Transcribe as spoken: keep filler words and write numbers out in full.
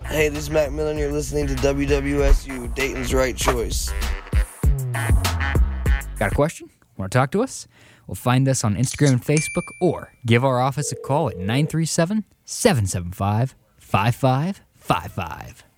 Hey, this is Mac Miller, and you're listening to W W S U, Dayton's Right Choice. Got a question? Want to talk to us? Well, find us on Instagram and Facebook, or give our office a call at nine three seven, seven seven five, five five five five.